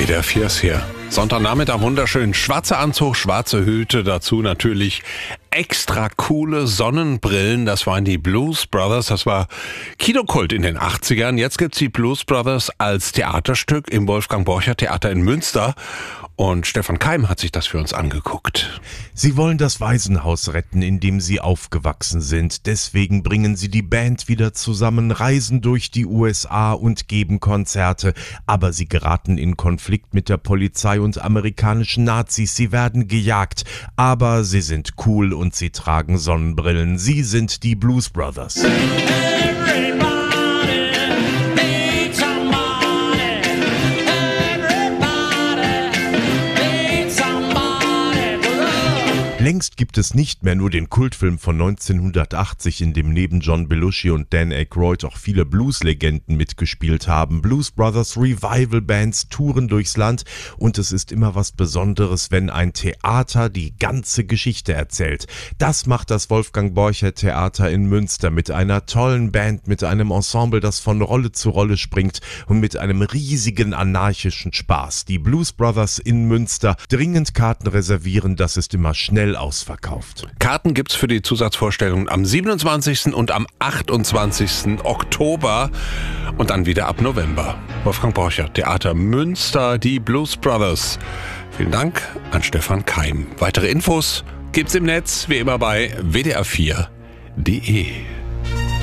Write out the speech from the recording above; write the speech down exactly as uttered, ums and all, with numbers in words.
W D R vier ist hier. Sonntagnachmittag wunderschön. Schwarzer Anzug, schwarze Hüte, dazu natürlich extra coole Sonnenbrillen. Das waren die Blues Brothers. Das war Kinokult in den achtzigern. Jetzt gibt's die Blues Brothers als Theaterstück im Wolfgang-Borcher-Theater in Münster. Und Stefan Keim hat sich das für uns angeguckt. Sie wollen das Waisenhaus retten, in dem sie aufgewachsen sind. Deswegen bringen sie die Band wieder zusammen, reisen durch die U S A und geben Konzerte. Aber sie geraten in Konflikt mit der Polizei und amerikanischen Nazis. Sie werden gejagt. Aber sie sind cool und sie tragen Sonnenbrillen. Sie sind die Blues Brothers. Längst gibt es nicht mehr nur den Kultfilm von neunzehnhundertachtzig, in dem neben John Belushi und Dan Aykroyd auch viele Blues-Legenden mitgespielt haben. Blues Brothers Revival-Bands touren durchs Land und es ist immer was Besonderes, wenn ein Theater die ganze Geschichte erzählt. Das macht das Wolfgang-Borcher-Theater in Münster mit einer tollen Band, mit einem Ensemble, das von Rolle zu Rolle springt und mit einem riesigen anarchischen Spaß. Die Blues Brothers in Münster. Dringend Karten reservieren, das ist immer schnell ausverkauft. Karten gibt's für die Zusatzvorstellungen am siebenundzwanzigsten und am achtundzwanzigsten Oktober und dann wieder ab November. Wolfgang-Borcher Theater Münster, die Blues Brothers. Vielen Dank an Stefan Keim. Weitere Infos gibt's im Netz, wie immer bei w d r vier punkt d e.